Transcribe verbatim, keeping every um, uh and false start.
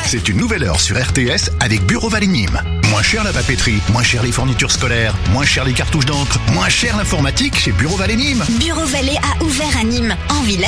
C'est une nouvelle heure sur R T S avec Bureau Vallée Nîmes. Moins cher la papeterie, moins cher les fournitures scolaires, moins cher les cartouches d'encre, moins cher l'informatique chez Bureau Vallée Nîmes. Bureau Vallée a ouvert à Nîmes, en ville